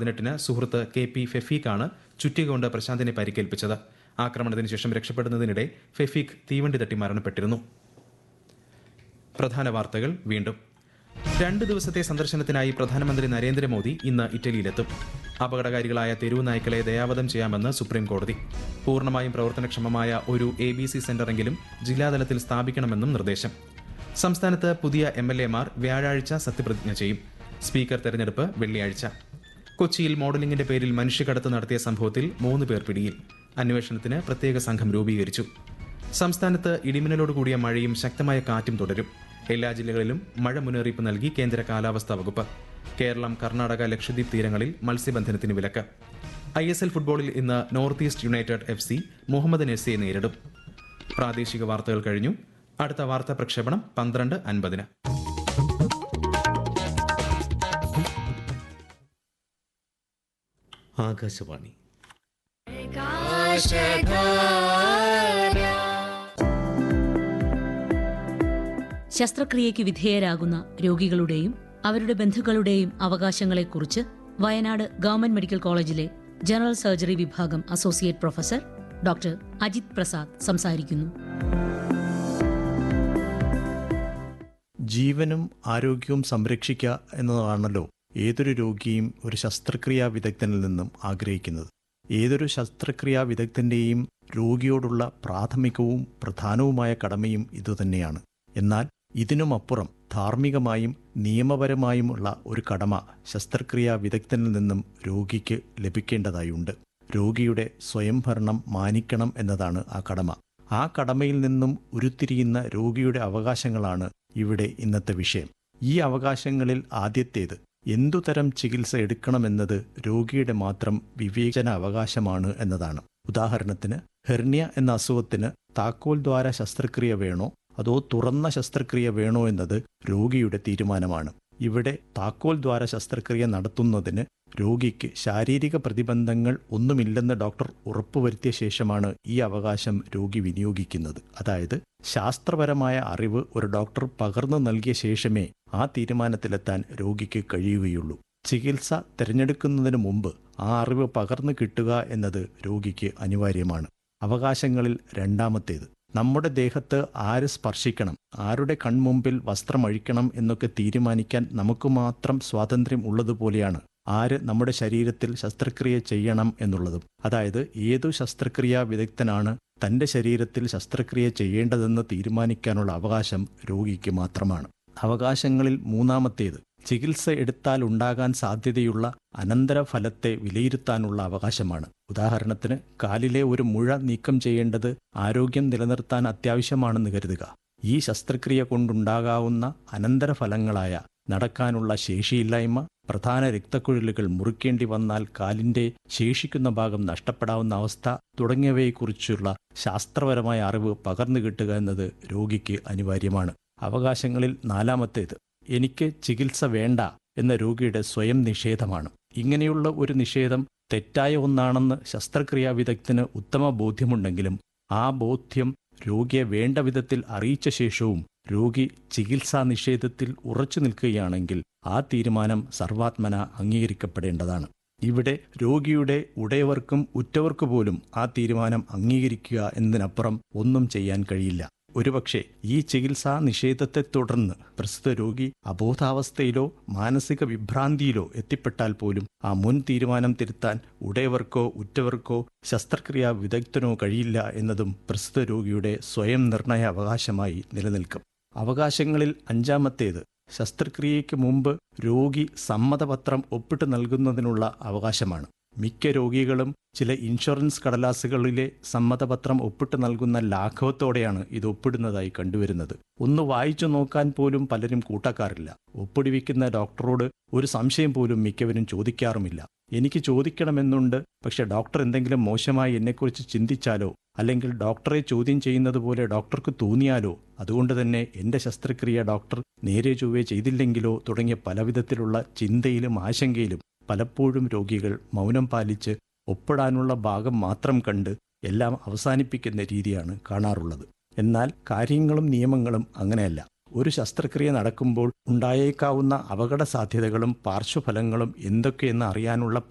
18-ന് സുഹൃത്ത് KP ഫെഫീഖാണ് ചുറ്റിക കൊണ്ട് പ്രശാന്തിനെ പരിക്കേൽപ്പിച്ചത്. ആക്രമണത്തിന് ശേഷം രക്ഷപ്പെടുന്നതിനിടെ ഫെഫീഖ് തീവണ്ടി തട്ടി മരണപ്പെട്ടിരുന്നു. പ്രധാന വാർത്തകൾ വീണ്ടും. 2 ദിവസത്തെ സന്ദർശനത്തിനായി പ്രധാനമന്ത്രി നരേന്ദ്രമോദി ഇന്ന് ഇറ്റലിയിലെത്തും. അപകടകാരികളായ തെരുവ് നായ്ക്കളെ ദയാവധം ചെയ്യാമെന്ന് സുപ്രീം കോടതി. പൂർണ്ണമായും പ്രവർത്തനക്ഷമമായ ഒരു ABC സെന്ററെങ്കിലും ജില്ലാതലത്തിൽ സ്ഥാപിക്കണമെന്നും നിർദ്ദേശം. സംസ്ഥാനത്ത് പുതിയ MLA-മാർ വ്യാഴാഴ്ച സത്യപ്രതിജ്ഞ ചെയ്യും. സ്പീക്കർ തെരഞ്ഞെടുപ്പ് വെള്ളിയാഴ്ച. കൊച്ചിയിൽ മോഡലിംഗിന്റെ പേരിൽ മനുഷ്യക്കടത്ത് നടത്തിയ സംഭവത്തിൽ 3 പേർ പിടിയിൽ. അന്വേഷണത്തിന് പ്രത്യേക സംഘം രൂപീകരിച്ചു. സംസ്ഥാനത്ത് ഇടിമിന്നലോടുകൂടിയ മഴയും ശക്തമായ കാറ്റും തുടരും. എല്ലാ ജില്ലകളിലും മഴ മുന്നറിയിപ്പ് നൽകി കേന്ദ്ര കാലാവസ്ഥാ വകുപ്പ്. കേരളം, കർണാടക, ലക്ഷദ്വീപ് തീരങ്ങളിൽ മത്സ്യബന്ധനത്തിന് വിലക്ക്. ISL ഫുട്ബോളിൽ ഇന്ന് north east United FC Muhammad നസിയെ നേരിടും. പ്രാദേശിക വാർത്തകൾ കഴിഞ്ഞു. അടുത്ത വാർത്താ പ്രക്ഷേപണം 12:50. ആകാശവാണി. ശസ്ത്രക്രിയയ്ക്ക് വിധേയരാകുന്ന രോഗികളുടെയും അവരുടെ ബന്ധുക്കളുടെയും അവകാശങ്ങളെക്കുറിച്ച് വയനാട് ഗവൺമെന്റ് മെഡിക്കൽ കോളേജിലെ ജനറൽ സർജറി വിഭാഗം associate professor doctor Ajith Prasad സംസാരിക്കുന്നു. ജീവനും ആരോഗ്യവും സംരക്ഷിക്കുക എന്നതാണല്ലോ ഏതൊരു രോഗിയും ഒരു ശസ്ത്രക്രിയാ വിദഗ്ധനിൽ നിന്നും ആഗ്രഹിക്കുന്നത്. ഏതൊരു ശസ്ത്രക്രിയാ വിദഗ്ധന്റെയും രോഗിയോടുള്ള പ്രാഥമികവും പ്രധാനവുമായ കടമയും ഇതുതന്നെയാണ്. എന്നാൽ ഇതിനുമപ്പുറം ധാർമ്മികമായും നിയമപരമായുമുള്ള ഒരു കടമ ശസ്ത്രക്രിയാ വിദഗ്ധനിൽ നിന്നും രോഗിക്ക് ലഭിക്കേണ്ടതായുണ്ട്. രോഗിയുടെ സ്വയംഭരണം മാനിക്കണം എന്നതാണ് ആ കടമ. ആ കടമയിൽ നിന്നും ഉരുത്തിരിയുന്ന രോഗിയുടെ അവകാശങ്ങളാണ് ഇവിടെ ഇന്നത്തെ വിഷയം. ഈ അവകാശങ്ങളിൽ ആദ്യത്തേത് എന്തുതരം ചികിത്സ എടുക്കണമെന്നത് രോഗിയുടെ മാത്രം വിവേചന അവകാശമാണ് എന്നതാണ്. ഉദാഹരണത്തിന്, ഹെർണിയ എന്ന അസുഖത്തിന് താക്കോൽ ദ്വാര ശസ്ത്രക്രിയ വേണോ അതോ തുറന്ന ശസ്ത്രക്രിയ വേണോ എന്നത് രോഗിയുടെ തീരുമാനമാണ്. ഇവിടെ താക്കോൽ ദ്വാര ശസ്ത്രക്രിയ നടത്തുന്നതിന് രോഗിക്ക് ശാരീരിക പ്രതിബന്ധങ്ങൾ ഒന്നുമില്ലെന്ന് ഡോക്ടർ ഉറപ്പുവരുത്തിയ ശേഷമാണ് ഈ അവകാശം രോഗി വിനിയോഗിക്കുന്നത്. അതായത് ശാസ്ത്രപരമായ അറിവ് ഒരു ഡോക്ടർ പകർന്നു നൽകിയ ശേഷമേ ആ തീരുമാനത്തിലെത്താൻ രോഗിക്ക് കഴിയുകയുള്ളൂ. ചികിത്സ തിരഞ്ഞെടുക്കുന്നതിന് മുമ്പ് ആ അറിവ് പകർന്നു കിട്ടുക എന്നത് രോഗിക്ക് അനിവാര്യമാണ്. അവകാശങ്ങളിൽ രണ്ടാമത്തേത്, നമ്മുടെ ദേഹത്ത് ആര് സ്പർശിക്കണം, ആരുടെ കൺമുമ്പിൽ വസ്ത്രമഴിക്കണം എന്നൊക്കെ തീരുമാനിക്കാൻ നമുക്ക് മാത്രം സ്വാതന്ത്ര്യം ഉള്ളതുപോലെയാണ് ആര് നമ്മുടെ ശരീരത്തിൽ ശസ്ത്രക്രിയ ചെയ്യണം എന്നുള്ളതും. അതായത് ഏതു ശസ്ത്രക്രിയാ വിദഗ്ധനാണ് തൻ്റെ ശരീരത്തിൽ ശസ്ത്രക്രിയ ചെയ്യേണ്ടതെന്ന് തീരുമാനിക്കാനുള്ള അവകാശം രോഗിക്ക് മാത്രമാണ്. അവകാശങ്ങളിൽ മൂന്നാമത്തേത്, ചികിത്സ എടുത്താൽ ഉണ്ടാകാൻ സാധ്യതയുള്ള അനന്തരഫലത്തെ വിലയിരുത്താനുള്ള അവകാശമാണ്. ഉദാഹരണത്തിന്, കാലിലെ ഒരു മുഴ നീക്കം ചെയ്യേണ്ടത് ആരോഗ്യം നിലനിർത്താൻ അത്യാവശ്യമാണെന്ന് കരുതുക. ഈ ശസ്ത്രക്രിയ കൊണ്ടുണ്ടാകാവുന്ന അനന്തരഫലങ്ങളായ നടക്കാനുള്ള ശേഷിയില്ലായ്മ, പ്രധാന രക്തക്കുഴലുകൾ മുറിക്കേണ്ടി വന്നാൽ കാലിന്റെ ശേഷിക്കുന്ന ഭാഗം നഷ്ടപ്പെടാവുന്ന അവസ്ഥ തുടങ്ങിയവയെക്കുറിച്ചുള്ള ശാസ്ത്രപരമായ അറിവ് പകർന്നു കിട്ടുക എന്നത് രോഗിക്ക് അനിവാര്യമാണ്. അവകാശങ്ങളിൽ നാലാമത്തേത്, എനിക്ക് ചികിത്സ വേണ്ട എന്ന രോഗിയുടെ സ്വയം നിഷേധമാണ്. ഇങ്ങനെയുള്ള ഒരു നിഷേധം തെറ്റായ ഒന്നാണെന്ന് ശസ്ത്രക്രിയാ വിദഗ്ധന് ഉത്തമ ബോധ്യമുണ്ടെങ്കിലും ആ ബോധ്യം രോഗിയെ വേണ്ട വിധത്തിൽ അറിയിച്ച ശേഷവും രോഗി ചികിത്സാ നിഷേധത്തിൽ ഉറച്ചു നിൽക്കുകയാണെങ്കിൽ ആ തീരുമാനം സർവാത്മന അംഗീകരിക്കപ്പെടേണ്ടതാണ്. ഇവിടെ രോഗിയുടെ ഉടയവർക്കും ഉറ്റവർക്കു പോലും ആ തീരുമാനം അംഗീകരിക്കുക എന്നതിനപ്പുറം ഒന്നും ചെയ്യാൻ കഴിയില്ല. ഒരുപക്ഷെ ഈ ചികിത്സാ നിഷേധത്തെ തുടർന്ന് പ്രസ്തുത രോഗി അബോധാവസ്ഥയിലോ മാനസിക വിഭ്രാന്തിയിലോ എത്തിപ്പെട്ടാൽ പോലും ആ മുൻ തീരുമാനം തിരുത്താൻ ഉടയവർക്കോ ഉറ്റവർക്കോ ശസ്ത്രക്രിയാ വിദഗ്ധനോ കഴിയില്ല എന്നതും പ്രസ്തുത രോഗിയുടെ സ്വയം നിർണയ അവകാശമായി നിലനിൽക്കും. അവകാശങ്ങളിൽ അഞ്ചാമത്തേത്, ശസ്ത്രക്രിയയ്ക്ക് മുമ്പ് രോഗി സമ്മതപത്രം ഒപ്പിട്ട് നൽകുന്നതിനുള്ള അവകാശമാണ്. മിക്ക രോഗികളും ചില ഇൻഷുറൻസ് കടലാസുകളിലെ സമ്മതപത്രം ഒപ്പിട്ട് നൽകുന്ന ലാഘവത്തോടെയാണ് ഇത് ഒപ്പിടുന്നതായി കണ്ടുവരുന്നത്. ഒന്ന് വായിച്ചു നോക്കാൻ പോലും പലരും കൂട്ടാക്കാറില്ല. ഒപ്പിടിവിക്കുന്ന ഡോക്ടറോട് ഒരു സംശയം പോലും മിക്കവരും ചോദിക്കാറുമില്ല. എനിക്ക് ചോദിക്കണമെന്നുണ്ട്, പക്ഷെ ഡോക്ടർ എന്തെങ്കിലും മോശമായി എന്നെക്കുറിച്ച് ചിന്തിച്ചാലോ അല്ലെങ്കിൽ ഡോക്ടറെ ചോദ്യം ചെയ്യുന്നത് പോലെ ഡോക്ടർക്ക് തോന്നിയാലോ, അതുകൊണ്ട് തന്നെ എൻ്റെ ശസ്ത്രക്രിയ ഡോക്ടർ നേരെ ചൊവ്വേ ചെയ്തില്ലെങ്കിലോ തുടങ്ങിയ പലവിധത്തിലുള്ള ചിന്തയിലും ആശങ്കയിലും പലപ്പോഴും രോഗികൾ മൗനം പാലിച്ച് ഒപ്പിടാനുള്ള ഭാഗം മാത്രം കണ്ട് എല്ലാം അവസാനിപ്പിക്കുന്ന രീതിയാണ് കാണാറുള്ളത്. എന്നാൽ കാര്യങ്ങളും നിയമങ്ങളും അങ്ങനെയല്ല. ഒരു ശസ്ത്രക്രിയ നടക്കുമ്പോൾ ഉണ്ടായേക്കാവുന്ന അപകട സാധ്യതകളും പാർശ്വഫലങ്ങളും എന്തൊക്കെയെന്ന് അറിയാനുള്ള